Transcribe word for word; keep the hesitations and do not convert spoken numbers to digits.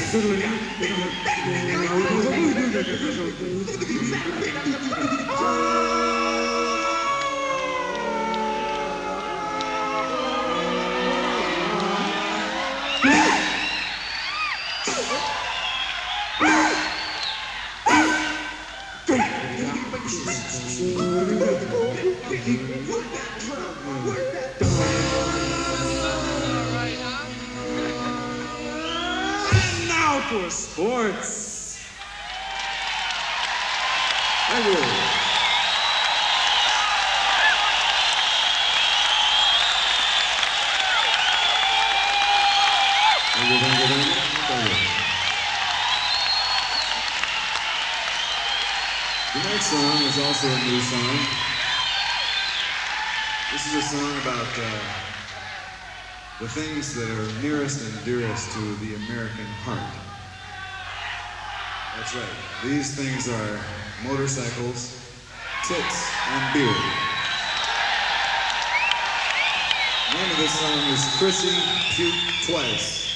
Now for sports. Thank you. Thank you, thank you, thank you. Thank you. The next song is also a new song. This is a song about uh, the things that are nearest and dearest to the American heart. That's right. These things are motorcycles, tits, and beer. The name of this song is Chrissy Puke Twice.